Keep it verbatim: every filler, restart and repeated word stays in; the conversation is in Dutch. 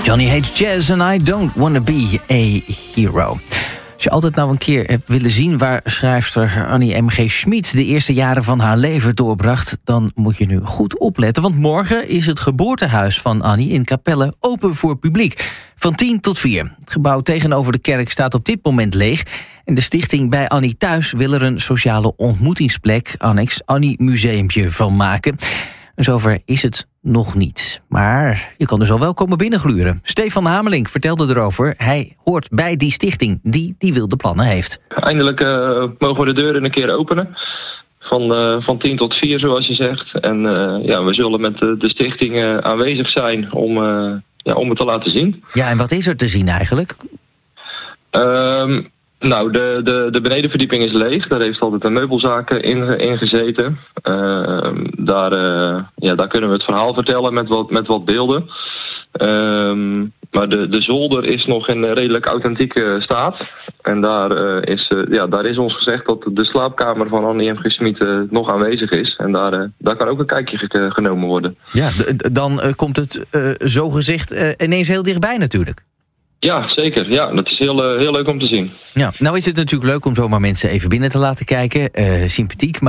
Johnny hates jazz and I don't wanna be a hero. Als je altijd nou een keer hebt willen zien waar schrijfster Annie M G. Schmid de eerste jaren van haar leven doorbracht, dan moet je nu goed opletten. Want morgen is het geboortehuis van Annie in Capelle open voor publiek. Van tien tot vier. Het gebouw tegenover de kerk staat op dit moment leeg. En de stichting Bij Annie Thuis wil er een sociale ontmoetingsplek, annex Annie Museumpje, van maken. En zover is het nog niet. Maar je kan dus al wel komen binnengluren. Stefan Hamelink vertelde erover. Hij hoort bij die stichting die die wilde plannen heeft. Eindelijk uh, mogen we de deuren een keer openen. Van, uh, van tien tot vier, zoals je zegt. En uh, ja, we zullen met de, de stichting uh, aanwezig zijn om, uh, ja, om het te laten zien. Ja, en wat is er te zien eigenlijk? Um, Nou, de, de, de benedenverdieping is leeg. Daar heeft altijd een meubelzaak in, in gezeten. Uh, daar, uh, ja, daar kunnen we het verhaal vertellen met wat, met wat beelden. Uh, maar de, de zolder is nog in redelijk authentieke staat. En daar, uh, is, uh, ja, daar is ons gezegd dat de slaapkamer van Annie M G. Schmid uh, nog aanwezig is. En daar, uh, daar kan ook een kijkje ge- genomen worden. Ja, d- dan uh, komt het uh, zogezegd uh, ineens heel dichtbij natuurlijk. Ja, zeker. Ja, dat is heel, uh, heel leuk om te zien. Ja, nou is het natuurlijk leuk om zomaar mensen even binnen te laten kijken. Uh, sympathiek, maar